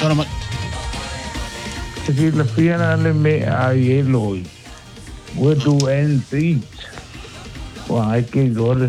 Aquí las piernas me a hielo. Where do and eat? Well, I can go to.